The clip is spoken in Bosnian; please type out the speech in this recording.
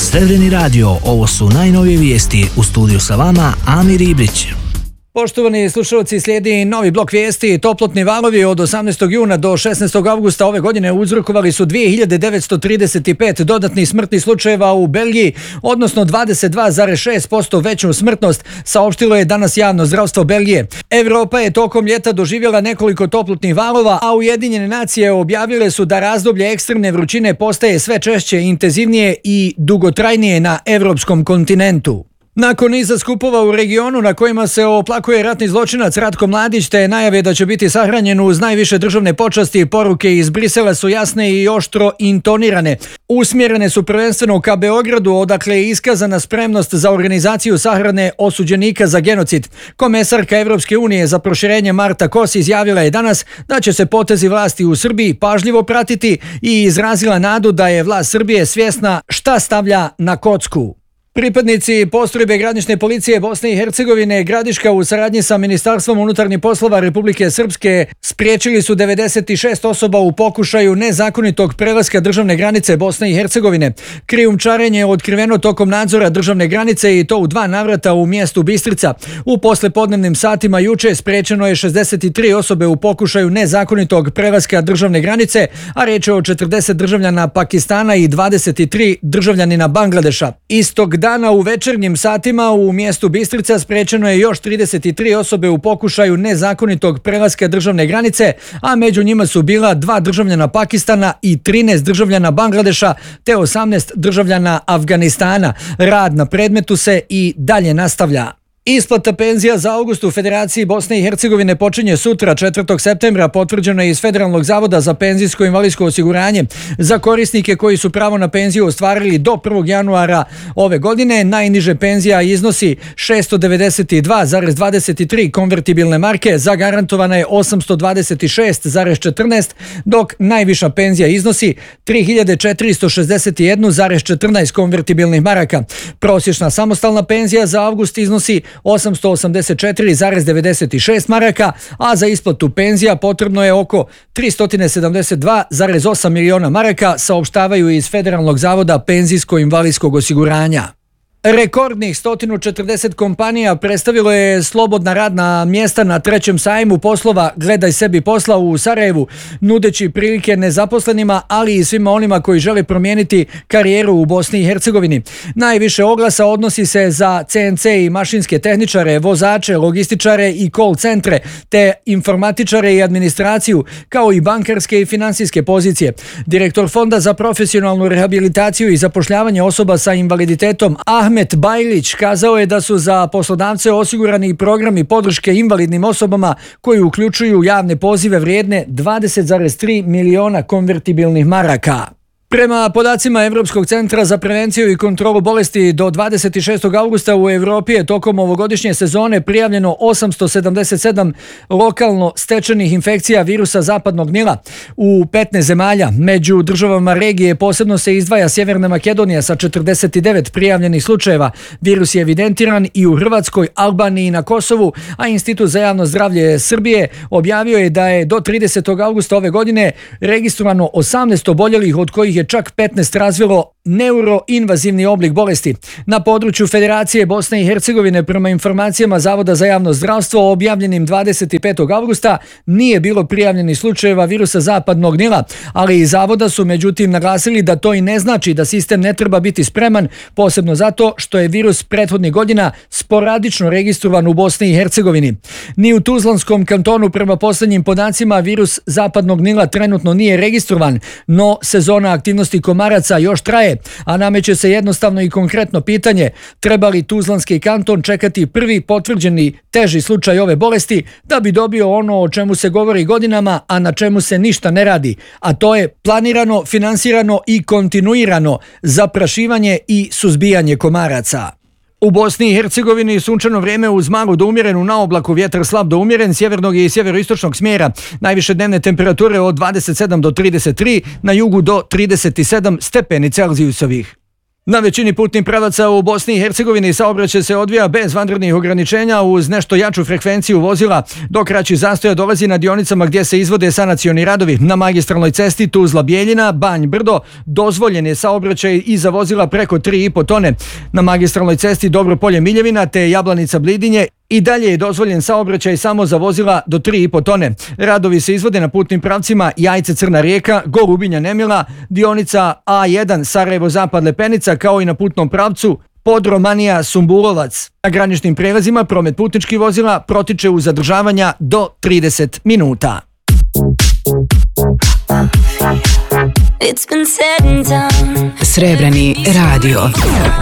Srebreni radio, ovo su najnovije vijesti. U studiju sa vama Amir Ibrić. Poštovani slušalci, slijedi novi blok vijesti. Toplotni valovi od 18. juna do 16. avgusta ove godine uzrokovali su 2935 dodatnih smrtnih slučajeva u Belgiji, odnosno 22,6% veću smrtnost, saopštilo je danas javno zdravstvo Belgije. Evropa je tokom ljeta doživjela nekoliko toplotnih valova, a Ujedinjene nacije objavile su da razdoblje ekstremne vrućine postaje sve češće, intenzivnije i dugotrajnije na evropskom kontinentu. Nakon niza skupova u regionu na kojima se oplakuje ratni zločinac Ratko Mladić te najave da će biti sahranjen uz najviše državne počasti, poruke iz Brisela su jasne i oštro intonirane. Usmjerene su prvenstveno ka Beogradu, odakle je iskazana spremnost za organizaciju sahrane osuđenika za genocid. Komesarka Evropske unije za proširenje Marta Kos izjavila je danas da će se potezi vlasti u Srbiji pažljivo pratiti i izrazila nadu da je vlast Srbije svjesna šta stavlja na kocku. Pripadnici postrojbe granične policije Bosne i Hercegovine Gradiška u saradnji sa Ministarstvom unutarnjih poslova Republike Srpske spriječili su 96 osoba u pokušaju nezakonitog prelaska državne granice Bosne i Hercegovine. Krijumčarenje je otkriveno tokom nadzora državne granice i to u 2 navrata u mjestu Bistrica. U poslepodnevnim satima juče spriječeno je 63 osobe u pokušaju nezakonitog prelaska državne granice, a riječ je o 40 državljana Pakistana i 23 državljanina Bangladeša. Istog dana u večernjim satima u mjestu Bistrica spriječeno je još 33 osobe u pokušaju nezakonitog prelaska državne granice, a među njima su bila 2 državljana Pakistana i 13 državljana Bangladeša te 18 državljana Afganistana. Rad na predmetu se i dalje nastavlja. Isplata penzija za avgust u Federaciji Bosne i Hercegovine počinje sutra, 4. septembra, potvrđeno je iz Federalnog zavoda za penzijsko i invalidsko osiguranje. Za korisnike koji su pravo na penziju ostvarili do 1. januara ove godine, najniže penzija iznosi 692,23 konvertibilne marke, zagarantovana je 826,14, dok najviša penzija iznosi 3461,14 konvertibilnih maraka. Prosječna samostalna penzija za avgust iznosi 884,96 maraka, a za isplatu penzija potrebno je oko 372,8 miliona maraka, saopštavaju iz Federalnog zavoda penzijsko-invalidskog osiguranja. Rekordnih 140 kompanija predstavilo je slobodna radna mjesta na 3. sajmu poslova Gledaj sebi posla u Sarajevu, nudeći prilike nezaposlenima, ali i svima onima koji žele promijeniti karijeru u Bosni i Hercegovini. Najviše oglasa odnosi se za CNC i mašinske tehničare, vozače, logističare i call centre, te informatičare i administraciju, kao i bankarske i finansijske pozicije. Direktor Fonda za profesionalnu rehabilitaciju i zapošljavanje osoba sa invaliditetom Ahmet Bajlić kazao je da su za poslodavce osigurani programi podrške invalidnim osobama koji uključuju javne pozive vrijedne 20,3 miliona konvertibilnih maraka. Prema podacima Evropskog centra za prevenciju i kontrolu bolesti, do 26. augusta u Evropi je tokom ovogodišnje sezone prijavljeno 877 lokalno stečenih infekcija virusa zapadnog Nila u 15 zemalja. Među državama regije posebno se izdvaja Sjeverna Makedonija sa 49 prijavljenih slučajeva. Virus je evidentiran i u Hrvatskoj, Albaniji i na Kosovu, a Institut za javno zdravlje Srbije objavio je da je do 30. augusta ove godine registrovano 18 oboljelih, od kojih je čak 15 razvilo neuroinvazivni oblik bolesti. Na području Federacije Bosne i Hercegovine, prema informacijama Zavoda za javno zdravstvo objavljenim 25. avgusta, nije bilo prijavljenih slučajeva virusa zapadnog Nila, ali iz Zavoda su međutim naglasili da to i ne znači da sistem ne treba biti spreman, posebno zato što je virus prethodnih godina sporadično registrovan u Bosni i Hercegovini. Ni u Tuzlanskom kantonu prema posljednjim podacima virus zapadnog Nila trenutno nije registrovan, no sezona aktivnosti komaraca još traje, a nameće se jednostavno i konkretno pitanje: treba li Tuzlanski kanton čekati prvi potvrđeni teži slučaj ove bolesti da bi dobio ono o čemu se govori godinama, a na čemu se ništa ne radi, a to je planirano, finansirano i kontinuirano zaprašivanje i suzbijanje komaraca. U Bosni i Hercegovini sunčano vrijeme uz malu do umjerenu naoblaku, vjetar slab do umjeren, sjevernog i sjeveroistočnog smjera. Najviše dnevne temperature od 27 do 33, na jugu do 37 stepeni Celzijusovih. Na većini putnih pravaca u Bosni i Hercegovini saobraćaj se odvija bez vanrednih ograničenja uz nešto jaču frekvenciju vozila, do kraćih zastoja dolazi na dionicama gdje se izvode sanacioni radovi. Na magistralnoj cesti Tuzla-Bjeljina, Banj-Brdo dozvoljen je saobraćaj i za vozila preko 3,5 tone. Na magistralnoj cesti Dobro-Polje-Miljevina te Jablanica-Blidinje i dalje je dozvoljen saobraćaj samo za vozila do 3,5 tone. Radovi se izvode na putnim pravcima Jajce-Crna Rijeka, Gorubinja-Nemila, dionica A1 Sarajevo-Zapad-Lepenica, kao i na putnom pravcu Podromanija-Sumburovac. Na graničnim prelazima promet putničkih vozila protiče uz zadržavanja do 30 minuta. Srebreni radio.